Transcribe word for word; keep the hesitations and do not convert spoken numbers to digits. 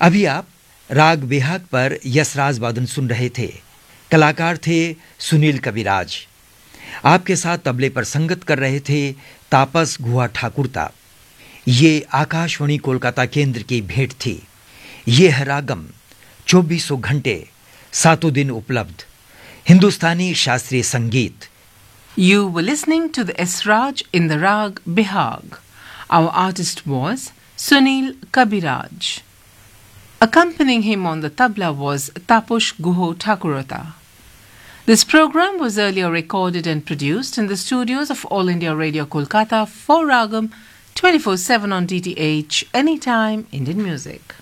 अभी आप राग बेहाग पर यशराज वादन सुन रहे थे। कलाकार थे सुनील कविराज। आपके साथ तबले पर संगत कर रहे थे तापस गुहा ठाकुरता। ये आकाशवाणी कोलकाता केंद्र की भेंट थी। ये है रागम, चौबीसों घंटे सातों दिन उपलब्ध हिंदुस्तानी शास्त्रीय संगीत। You were listening to the Esraj in the Rag Bihag. Our artist was Sunil Kabiraj. Accompanying him on the tabla was Taposh Guho Thakurata. This program was earlier recorded and produced in the studios of All India Radio Kolkata for Ragam twenty-four seven on D T H, anytime Indian music.